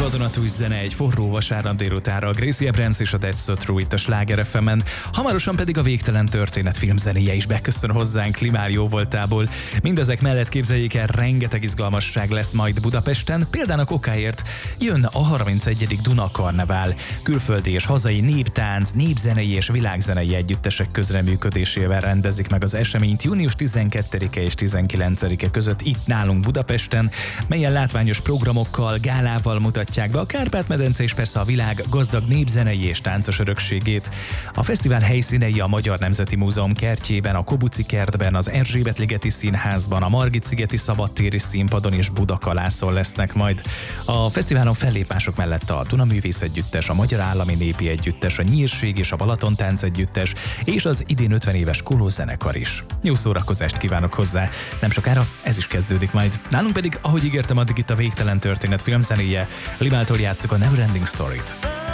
vadonatúj zene egy forró vasárnap délutánra, a Gracie Abrams és a That's So True itt a Sláger FM-en. Hamarosan pedig a Végtelen Történet filmzenéje is beköszön hozzánk Klimár jóvoltából. Mindezek mellett képzeljék el, rengeteg izgalmasság lesz majd Budapesten, például okáért jön a 31. Duna Karnevál. Külföldi és hazai néptánc, népzenei és világzenei együttesek közreműködésével rendezik meg az eseményt június 12-e és 19-e között itt nálunk Budapesten, melyen látványos programokkal, gálával mutatják be a Kárpát-medence és persze a világ gazdag népzenei és táncos örökségét. A fesztivál helyszínei a Magyar Nemzeti Múzeum kertjében, a Kobuci kertben, az Erzsébet-ligeti Színházban, a Margit-szigeti szabadtéri színpadon és Budakalászon lesznek majd. A fesztiválon fellépások mellett a Duna Művész Együttes, a Magyar Állami Népi Együttes, a Nyírség és a Balaton Tánc Együttes és az idén 50 éves Koló zenekar is. Jó szórakozást kívánok hozzá! Nem sokára ez is kezdődik majd. Nálunk pedig, ahogy ígértem, addig itt a Végtelen Történet filmzenéje. Libától játsszuk a Neverending Story-t.